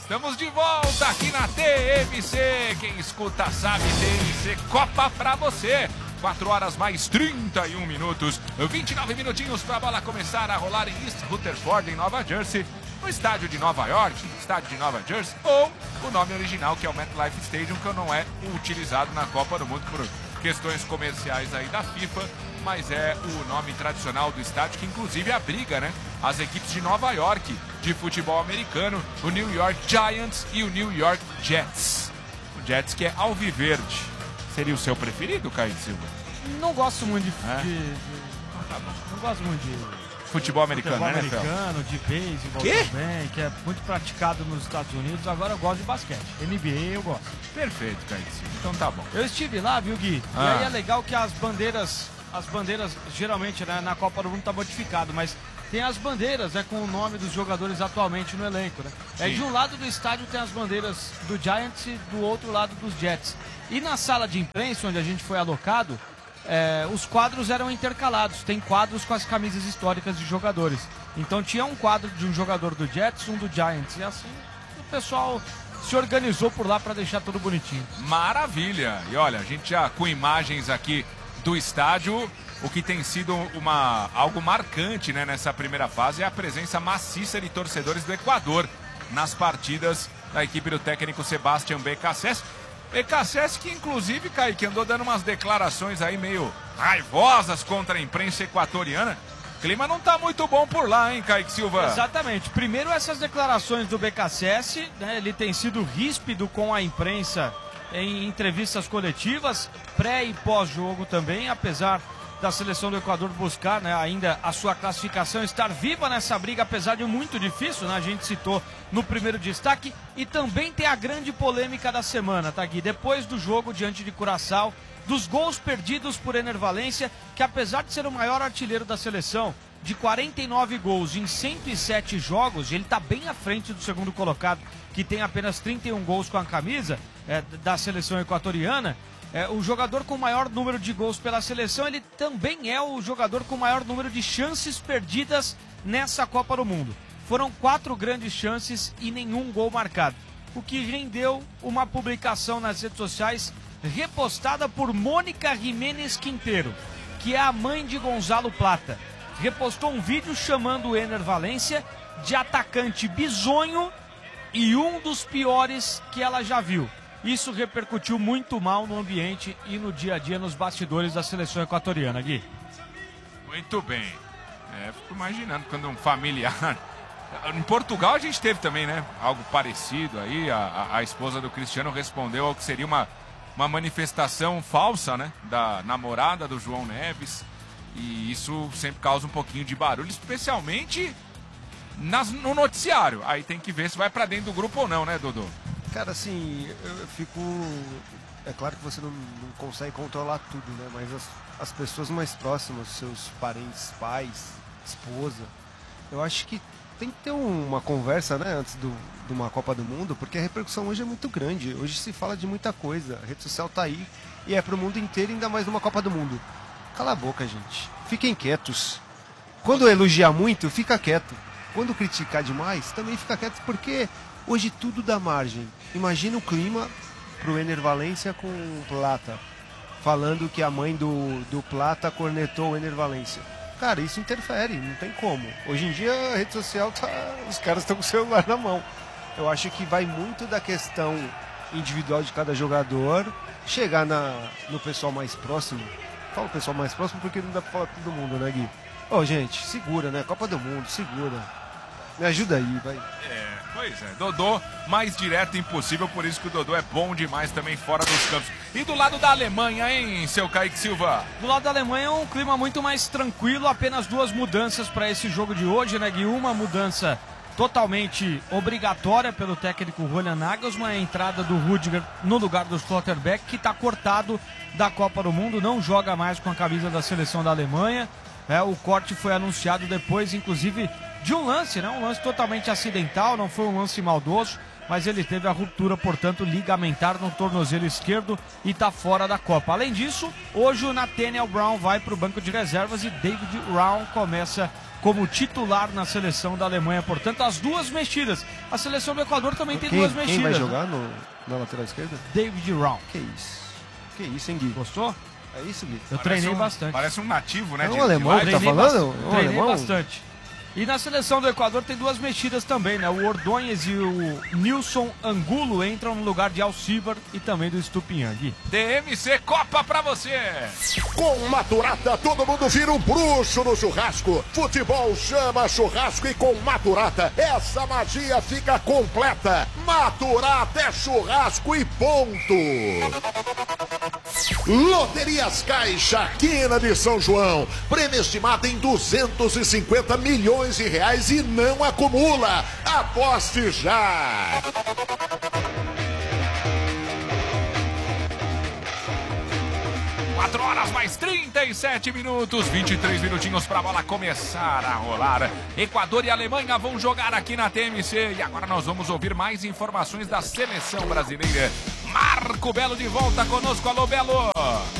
Estamos de volta aqui na TMC. Quem escuta sabe, TMC Copa pra você. 4 horas mais 31 minutos. 29 minutinhos pra bola começar a rolar em East Rutherford, em Nova Jersey. No estádio de Nova York, estádio de Nova Jersey, ou o nome original, que é o MetLife Stadium, que não é utilizado na Copa do Mundo por questões comerciais aí da FIFA, mas é o nome tradicional do estádio, que inclusive abriga, né, as equipes de Nova York de futebol americano, o New York Giants e o New York Jets. O Jets que é alviverde. Seria o seu preferido, Kaique Silva? Não gosto muito Não gosto muito de futebol americano, futebol né, americano, de beisebol também, que é muito praticado nos Estados Unidos. Agora eu gosto de basquete. NBA eu gosto. Perfeito, Kaique Silva. Então tá bom. Eu estive lá, viu, Gui? E aí é legal que as bandeiras geralmente, né, na Copa do Mundo tá modificado, mas tem as bandeiras, né, com o nome dos jogadores atualmente no elenco, né? De um lado do estádio tem as bandeiras do Giants e do outro lado dos Jets. E na sala de imprensa, onde a gente foi alocado, os quadros eram intercalados. Tem quadros com as camisas históricas de jogadores. Então tinha um quadro de um jogador do Jets, um do Giants. E assim o pessoal se organizou por lá para deixar tudo bonitinho. Maravilha! E olha, a gente já com imagens aqui do estádio, o que tem sido algo marcante, né, nessa primeira fase é a presença maciça de torcedores do Equador nas partidas da equipe do técnico Sebastián Beccacece. Beccacece que inclusive, Kaique, andou dando umas declarações aí meio raivosas contra a imprensa equatoriana. O clima não tá muito bom por lá, hein, Kaique Silva? Exatamente. Primeiro essas declarações do Beccacece, né, ele tem sido ríspido com a imprensa em entrevistas coletivas, pré e pós-jogo também, apesar da seleção do Equador buscar, né, ainda a sua classificação, estar viva nessa briga, apesar de muito difícil, né, a gente citou no primeiro destaque. E também tem a grande polêmica da semana, tá, Gui? Depois do jogo diante de Curaçao, dos gols perdidos por Ener Valencia, que apesar de ser o maior artilheiro da seleção, de 49 gols em 107 jogos, ele está bem à frente do segundo colocado, que tem apenas 31 gols com a camisa da seleção equatoriana. O jogador com maior número de gols pela seleção, ele também é o jogador com maior número de chances perdidas nessa Copa do Mundo. Foram 4 grandes chances e nenhum gol marcado, o que rendeu uma publicação nas redes sociais repostada por Mônica Jiménez Quintero, que é a mãe de Gonzalo Plata. Repostou um vídeo chamando o Ener Valencia de atacante bizonho e um dos piores que ela já viu. Isso repercutiu muito mal no ambiente e no dia a dia, nos bastidores da seleção equatoriana, Gui. Muito bem. Fico imaginando quando um familiar... Em Portugal a gente teve também, né, algo parecido aí. A esposa do Cristiano respondeu ao que seria uma manifestação falsa, né, da namorada do João Neves. E isso sempre causa um pouquinho de barulho, especialmente no noticiário. Aí tem que ver se vai pra dentro do grupo ou não, né, Dodô? Cara, assim, eu fico... É claro que você não consegue controlar tudo, né? Mas as pessoas mais próximas, seus parentes, pais, esposa, eu acho que tem que ter uma conversa, né, antes de uma Copa do Mundo, porque a repercussão hoje é muito grande. Hoje se fala de muita coisa, a rede social tá aí e é pro mundo inteiro, ainda mais numa Copa do Mundo. Cala a boca, gente. Fiquem quietos. Quando elogiar muito, fica quieto. Quando criticar demais, também fica quieto, porque hoje tudo dá margem. Imagina o clima pro Ener Valencia com o Plata, falando que a mãe do Plata cornetou o Ener Valencia. Cara, isso interfere, não tem como. Hoje em dia a rede social os caras estão com o celular na mão. Eu acho que vai muito da questão individual de cada jogador, chegar no pessoal mais próximo. Fala o pessoal mais próximo porque não dá pra falar todo mundo, né, Gui? Gente, segura, né? Copa do Mundo, segura. Me ajuda aí, vai. Pois é, Dodô, mais direto impossível, por isso que o Dodô é bom demais também fora dos campos. E do lado da Alemanha, hein, seu Kaique Silva? Do lado da Alemanha é um clima muito mais tranquilo, apenas 2 mudanças para esse jogo de hoje, né, Gui? Uma mudança totalmente obrigatória pelo técnico Julian Nagelsmann, a entrada do Rüdiger no lugar do Schlotterbeck, que está cortado da Copa do Mundo, não joga mais com a camisa da seleção da Alemanha. O corte foi anunciado depois, inclusive, de um lance, né? Um lance totalmente acidental, não foi um lance maldoso, mas ele teve a ruptura, portanto, ligamentar no tornozelo esquerdo e está fora da Copa. Além disso, hoje o Nathaniel Brown vai para o banco de reservas e David Raum começa como titular na seleção da Alemanha. Portanto, as duas mexidas. A seleção do Equador também tem duas mexidas. Quem vai jogar na lateral esquerda? David Raum. Que isso, hein, Gui? Gostou? É isso, Gui? Eu treinei bastante. Parece um nativo, né? É um alemão que tá falando? Treinei bastante. E na seleção do Equador tem duas mexidas também, né? O Ordonez e o Nilson Angulo entram no lugar de Alcibar e também do Estupinhang. DMC Copa pra você! Com Maturata, todo mundo vira um bruxo no churrasco. Futebol chama churrasco e com Maturata, essa magia fica completa. Maturata é churrasco e ponto! Loterias Caixa, Quina de São João. Prêmio estimado em 250 milhões de reais e não acumula. Aposte já! Horas mais 37 minutos, 23 minutinhos para a bola começar a rolar. Equador e Alemanha vão jogar aqui na TMC e agora nós vamos ouvir mais informações da seleção brasileira. Marco Belo de volta conosco, alô Belo!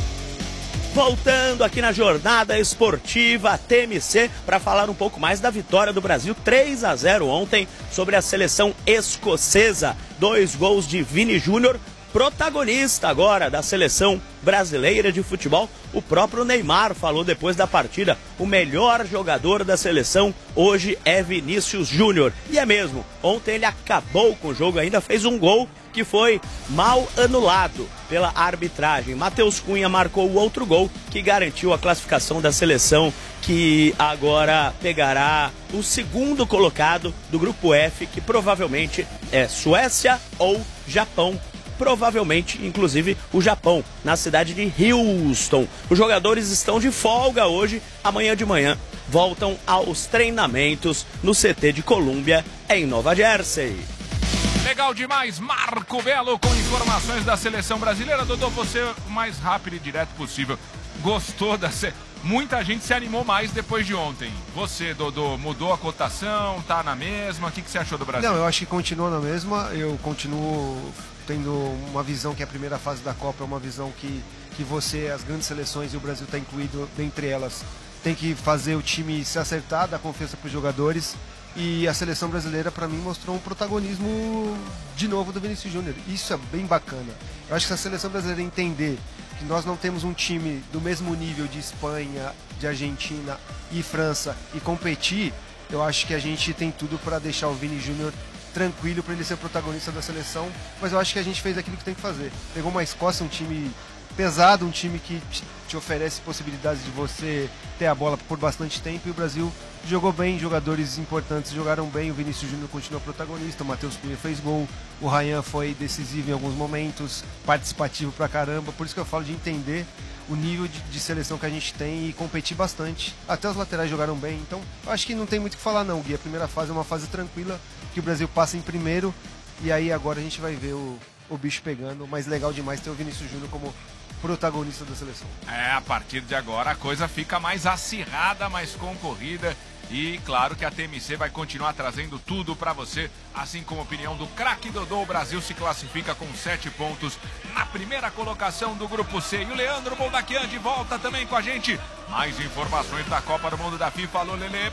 Voltando aqui na jornada esportiva TMC para falar um pouco mais da vitória do Brasil 3-0 ontem sobre a seleção escocesa. 2 gols de Vini Júnior. Protagonista agora da seleção brasileira de futebol, o próprio Neymar falou depois da partida, o melhor jogador da seleção hoje é Vinícius Júnior. E é mesmo, ontem ele acabou com o jogo, ainda fez um gol que foi mal anulado pela arbitragem. Matheus Cunha marcou o outro gol que garantiu a classificação da seleção, que agora pegará o segundo colocado do grupo F, que provavelmente é Suécia ou Japão. Provavelmente, inclusive, o Japão, na cidade de Houston. Os jogadores estão de folga hoje, amanhã de manhã voltam aos treinamentos no CT de Colômbia, em Nova Jersey. Legal demais, Marco Belo com informações da seleção brasileira. Dodô, você o mais rápido e direto possível. Gostou da... Muita gente se animou mais depois de ontem. Você, Dodô, mudou a cotação, tá na mesma? O que você achou do Brasil? Não, eu acho que continua na mesma. Eu continuo tendo uma visão que a primeira fase da Copa é uma visão que você, as grandes seleções e o Brasil está incluído dentre elas, tem que fazer o time se acertar, dar confiança para os jogadores. E a seleção brasileira, para mim, mostrou um protagonismo de novo do Vinícius Júnior. Isso é bem bacana. Eu acho que se a seleção brasileira entender que nós não temos um time do mesmo nível de Espanha, de Argentina e França e competir, eu acho que a gente tem tudo para deixar o Vini Júnior tranquilo para ele ser protagonista da seleção. Mas eu acho que a gente fez aquilo que tem que fazer. Pegou uma Escócia, um time pesado, um time que te oferece possibilidades de você ter a bola por bastante tempo, e o Brasil jogou bem, jogadores importantes jogaram bem, o Vinícius Júnior continua protagonista, o Matheus Cunha fez gol, o Ryan foi decisivo em alguns momentos, participativo pra caramba, por isso que eu falo de entender o nível de seleção que a gente tem e competir bastante. Até os laterais jogaram bem, então acho que não tem muito o que falar não, Gui. A primeira fase é uma fase tranquila, que o Brasil passa em primeiro, e aí agora a gente vai ver o bicho pegando, mas legal demais ter o Vinícius Júnior como protagonista da seleção. A partir de agora a coisa fica mais acirrada, mais concorrida, e claro que a TMC vai continuar trazendo tudo pra você, assim como a opinião do craque Dodô. O Brasil se classifica com 7 pontos na primeira colocação do grupo C, e o Leandro Boldaquian de volta também com a gente. Mais informações da Copa do Mundo da FIFA. Alô, Lelê.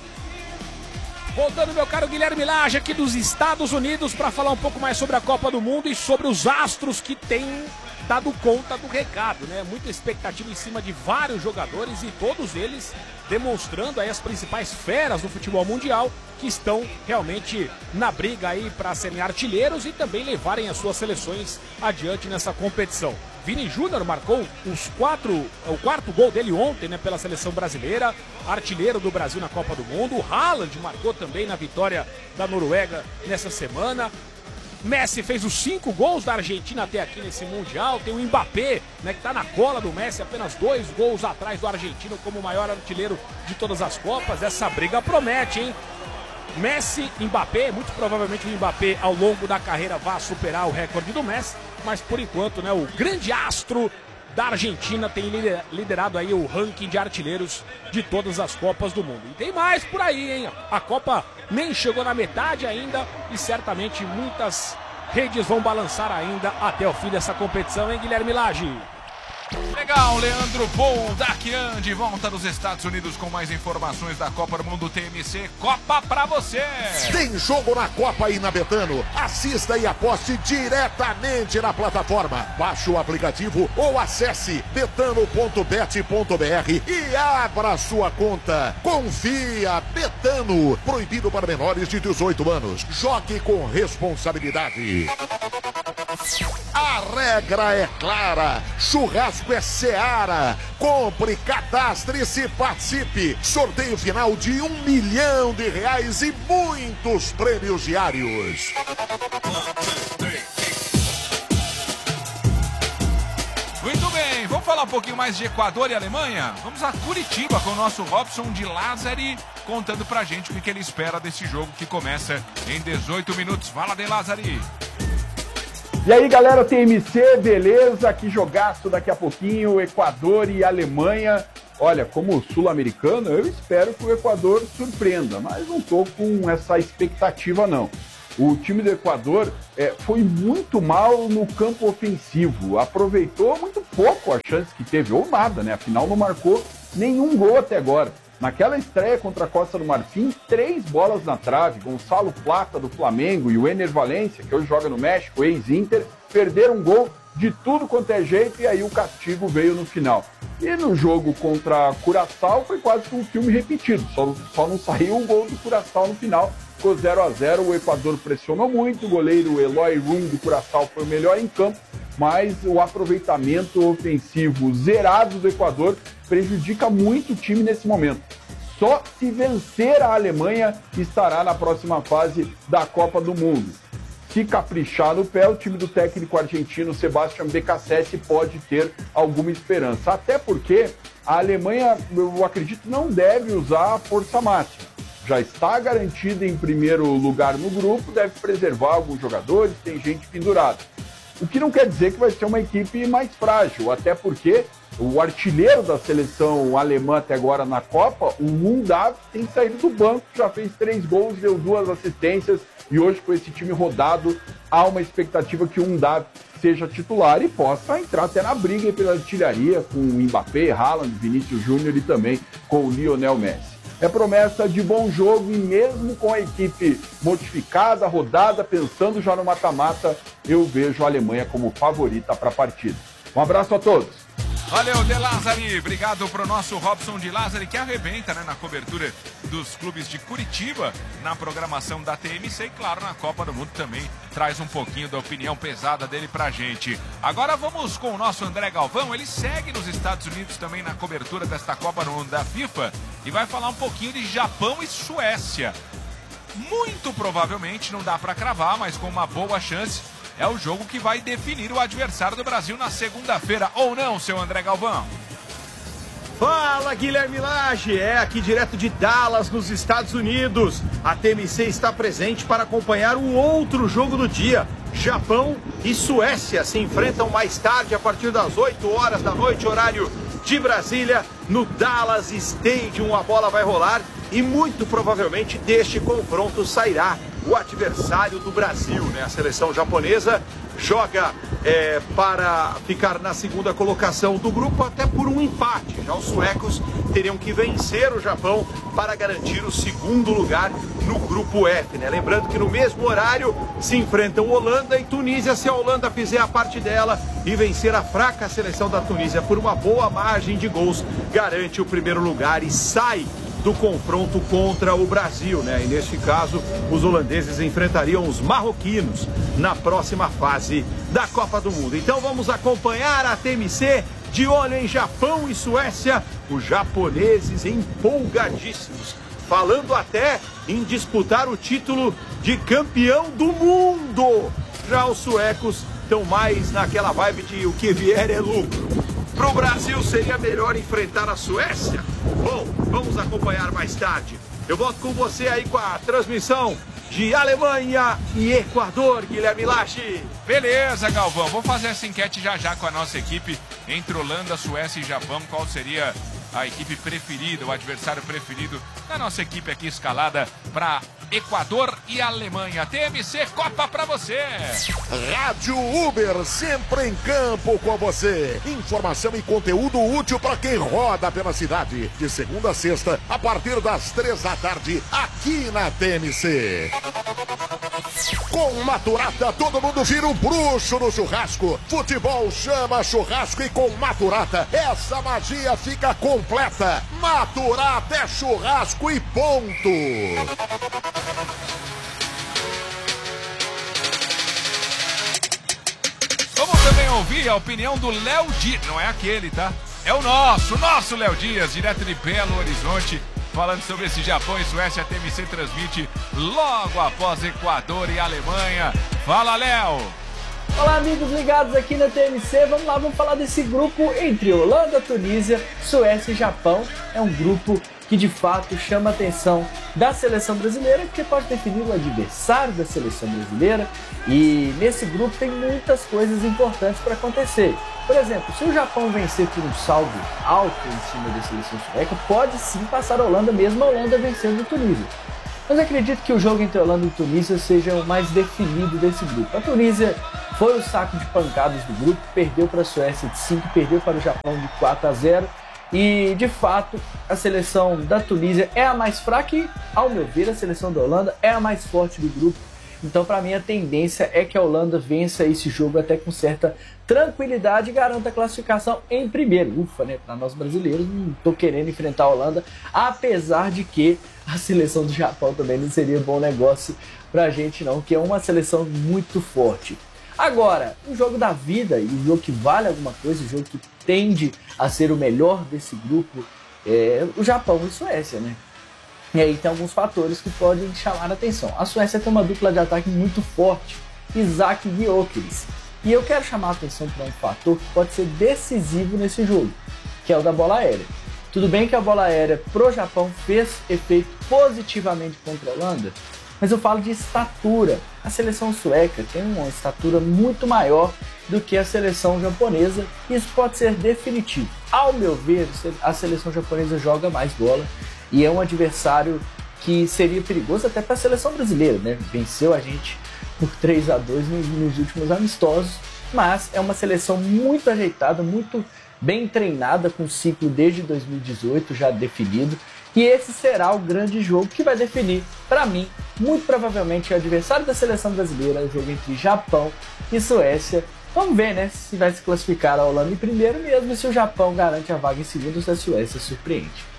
Voltando, meu caro Guilherme Lage, aqui dos Estados Unidos, para falar um pouco mais sobre a Copa do Mundo e sobre os astros que têm dado conta do recado, né? Muita expectativa em cima de vários jogadores, e todos eles demonstrando aí as principais feras do futebol mundial, que estão realmente na briga aí para serem artilheiros e também levarem as suas seleções adiante nessa competição. Vini Júnior marcou o quarto gol dele ontem, né, pela seleção brasileira, artilheiro do Brasil na Copa do Mundo. O Haaland marcou também na vitória da Noruega nessa semana. Messi fez os 5 gols da Argentina até aqui nesse Mundial. Tem o Mbappé, né, que está na cola do Messi, apenas 2 gols atrás do argentino como o maior artilheiro de todas as Copas. Essa briga promete, hein? Messi, Mbappé, muito provavelmente o Mbappé ao longo da carreira vai superar o recorde do Messi, mas por enquanto, né, o grande astro da Argentina tem liderado aí o ranking de artilheiros de todas as Copas do Mundo. E tem mais por aí, hein? A Copa nem chegou na metade ainda e certamente muitas redes vão balançar ainda até o fim dessa competição, hein, Guilherme Lage? Legal, Leandro Paul Dakian de volta dos Estados Unidos com mais informações da Copa do Mundo TMC. Copa pra você! Tem jogo na Copa aí na Betano. Assista e aposte diretamente na plataforma. Baixe o aplicativo ou acesse betano.bet.br e abra sua conta. Confia, Betano. Proibido para menores de 18 anos. Jogue com responsabilidade. A regra é clara, churrasco é Seara. Compre, cadastre-se e participe. Sorteio final de R$1 milhão e muitos prêmios diários. Muito bem, vamos falar um pouquinho mais de Equador e Alemanha? Vamos a Curitiba com o nosso Robson de Lázari contando pra gente o que ele espera desse jogo que começa em 18 minutos. Fala, de Lázari! E aí, galera, TMC, beleza? Que jogaço daqui a pouquinho, Equador e Alemanha. Olha, como sul-americano, eu espero que o Equador surpreenda, mas não tô com essa expectativa, não. O time do Equador foi muito mal no campo ofensivo, aproveitou muito pouco as chances que teve, ou nada, né? Afinal, não marcou nenhum gol até agora. Naquela estreia contra a Costa do Marfim, 3 bolas na trave. Gonçalo Plata, do Flamengo, e o Ener Valencia, que hoje joga no México, ex-Inter, perderam um gol de tudo quanto é jeito e aí o castigo veio no final. E no jogo contra Curaçao foi quase que um filme repetido, só não saiu o gol do Curaçao no final. Ficou 0-0, o Equador pressionou muito, o goleiro Eloy Rum do Curaçao foi o melhor em campo, mas o aproveitamento ofensivo zerado do Equador prejudica muito o time nesse momento. Só se vencer a Alemanha estará na próxima fase da Copa do Mundo. Se caprichar no pé, o time do técnico argentino Sebastián Beccacece pode ter alguma esperança. Até porque a Alemanha, eu acredito, não deve usar a força máxima. Já está garantida em primeiro lugar no grupo, deve preservar alguns jogadores, tem gente pendurada. O que não quer dizer que vai ser uma equipe mais frágil, até porque o artilheiro da seleção alemã até agora na Copa, o Undav, tem saído do banco, já fez 3 gols, deu 2 assistências, e hoje com esse time rodado, há uma expectativa que o Undav seja titular e possa entrar até na briga pela artilharia com o Mbappé, Haaland, Vinícius Júnior e também com o Lionel Messi. É promessa de bom jogo e mesmo com a equipe modificada, rodada, pensando já no mata-mata, eu vejo a Alemanha como favorita para a partida. Um abraço a todos. Valeu, De Lázari. Obrigado pro nosso Robson de Lázari, que arrebenta, né, na cobertura dos clubes de Curitiba, na programação da TMC e, claro, na Copa do Mundo também traz um pouquinho da opinião pesada dele pra gente. Agora vamos com o nosso André Galvão. Ele segue nos Estados Unidos também na cobertura desta Copa do Mundo da FIFA e vai falar um pouquinho de Japão e Suécia. Muito provavelmente, não dá pra cravar, mas com uma boa chance, é o jogo que vai definir o adversário do Brasil na segunda-feira, ou não, seu André Galvão? Fala, Guilherme Lage, aqui direto de Dallas, nos Estados Unidos. A TMC está presente para acompanhar o outro jogo do dia. Japão e Suécia se enfrentam mais tarde, a partir das 8 horas da noite, horário de Brasília, no Dallas Stadium. A bola vai rolar e muito provavelmente deste confronto sairá o adversário do Brasil, né? A seleção japonesa joga para ficar na segunda colocação do grupo, até por um empate. Já os suecos teriam que vencer o Japão para garantir o segundo lugar no grupo F, né? Lembrando que no mesmo horário se enfrentam Holanda e Tunísia. Se a Holanda fizer a parte dela e vencer a fraca seleção da Tunísia por uma boa margem de gols, garante o primeiro lugar e sai do confronto contra o Brasil, né? E neste caso, os holandeses enfrentariam os marroquinos na próxima fase da Copa do Mundo. Então vamos acompanhar a TMC de olho em Japão e Suécia, os japoneses empolgadíssimos, falando até em disputar o título de campeão do mundo. Já os suecos estão mais naquela vibe de o que vier é lucro. Para o Brasil seria melhor enfrentar a Suécia? Bom, vamos acompanhar mais tarde. Eu volto com você aí com a transmissão de Alemanha e Equador, Guilherme Lage. Beleza, Galvão. Vou fazer essa enquete já com a nossa equipe entre Holanda, Suécia e Japão. Qual seria a equipe preferida, o adversário preferido da nossa equipe aqui escalada para Equador e Alemanha. TMC Copa pra você. Rádio Uber, sempre em campo com você. Informação e conteúdo útil para quem roda pela cidade. De segunda a sexta, a partir das 3 da tarde, aqui na TMC. Com Maturata, todo mundo vira um bruxo no churrasco. Futebol chama churrasco e com Maturata, essa magia fica completa. Maturata é churrasco e ponto. Vamos também ouvir a opinião do Léo Dias. Não é aquele, tá? É o nosso Léo Dias, direto de Belo Horizonte. Falando sobre esse Japão e Suécia, a TMC transmite logo após Equador e Alemanha. Fala, Léo! Olá, amigos ligados aqui na TMC. Vamos lá, vamos falar desse grupo entre Holanda, Tunísia, Suécia e Japão. É um grupo que de fato chama a atenção da seleção brasileira, porque pode definir o adversário da seleção brasileira. E nesse grupo tem muitas coisas importantes para acontecer. Por exemplo, se o Japão vencer por um saldo alto em cima da seleção sueca, pode sim passar a Holanda, mesmo a Holanda vencendo a Tunísia. Mas acredito que o jogo entre Holanda e Tunísia seja o mais definido desse grupo. A Tunísia foi o saco de pancadas do grupo, perdeu para a Suécia de 5, perdeu para o Japão de 4-0. E, de fato, a seleção da Tunísia é a mais fraca e, ao meu ver, a seleção da Holanda é a mais forte do grupo. Então, para mim, a tendência é que a Holanda vença esse jogo até com certa tranquilidade e garanta a classificação em primeiro. Ufa, né? Para nós brasileiros, não estou querendo enfrentar a Holanda, apesar de que a seleção do Japão também não seria bom negócio para a gente não, que é uma seleção muito forte. Agora, o jogo da vida e o jogo que vale alguma coisa, o jogo que tende a ser o melhor desse grupo é o Japão e Suécia, né? E aí tem alguns fatores que podem chamar a atenção. A Suécia tem uma dupla de ataque muito forte, Isaac e Gyökeres. E eu quero chamar a atenção para um fator que pode ser decisivo nesse jogo, que é o da bola aérea. Tudo bem que a bola aérea pro Japão fez efeito positivamente contra a Holanda, mas eu falo de estatura. A seleção sueca tem uma estatura muito maior do que a seleção japonesa. Isso pode ser definitivo. Ao meu ver, a seleção japonesa joga mais bola e é um adversário que seria perigoso até para a seleção brasileira, né? Venceu a gente por 3-2 nos últimos amistosos, mas é uma seleção muito ajeitada, muito bem treinada, com ciclo desde 2018 já definido. E esse será o grande jogo que vai definir, para mim, muito provavelmente o adversário da seleção brasileira, o jogo entre Japão e Suécia. Vamos ver, né, se vai se classificar a Holanda em primeiro mesmo, se o Japão garante a vaga em segundo ou se a Suécia surpreende.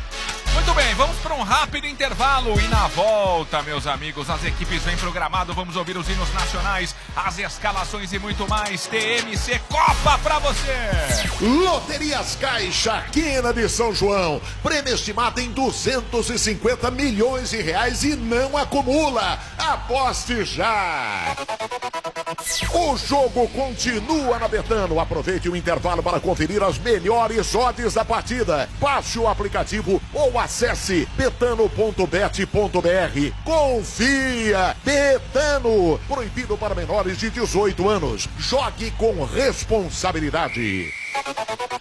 Muito bem, vamos para um rápido intervalo e na volta, meus amigos, as equipes vêm programado, vamos ouvir os hinos nacionais, as escalações e muito mais. TMC Copa pra você! Loterias Caixa, Quina de São João, prêmio estimado em 250 milhões de reais e não acumula. Aposte já! O jogo continua na Betano. Aproveite o intervalo para conferir as melhores odds da partida. Baixe o aplicativo ou acesse betano.bet.br. Confia! Betano! Proibido para menores de 18 anos. Jogue com responsabilidade.